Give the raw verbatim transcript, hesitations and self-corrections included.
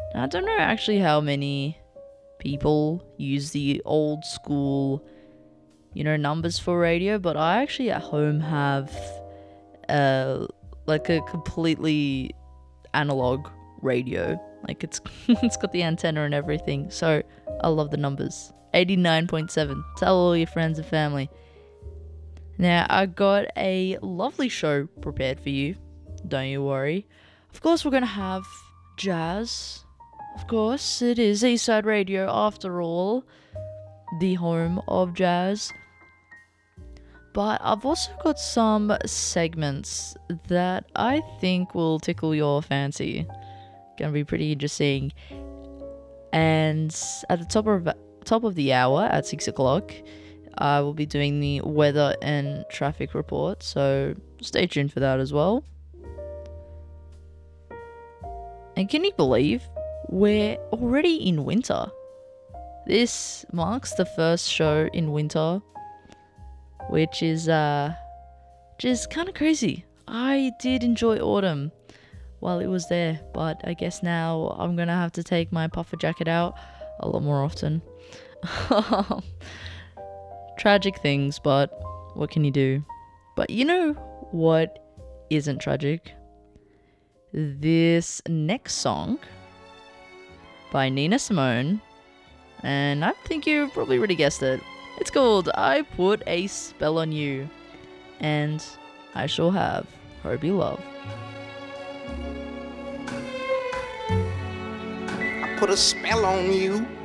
Now, I don't know actually how many people use the old school, you know, numbers for radio, but I actually at home have uh like a completely analog radio. Like it's it's got the antenna and everything. So I love the numbers. eighty-nine point seven. Tell all your friends and family. Now, I got a lovely show prepared for you. Don't you worry. Of course, we're going to have jazz. Of course, it is Eastside Radio after all, the home of jazz. But I've also got some segments that I think will tickle your fancy. Gonna be pretty interesting. And at the top of top of the hour at six o'clock, I will be doing the weather and traffic report, so stay tuned for that as well. And can you believe we're already in winter? This marks the first show in winter, which is uh, just kind of crazy. I did enjoy autumn while it was there, but I guess now I'm gonna have to take my puffer jacket out a lot more often. Tragic things, but what can you do? But you know what isn't tragic? This next song by Nina Simone, and I think you've probably already guessed it. It's called I Put a Spell on You, and I sure have. Hope you love. I put a spell on you.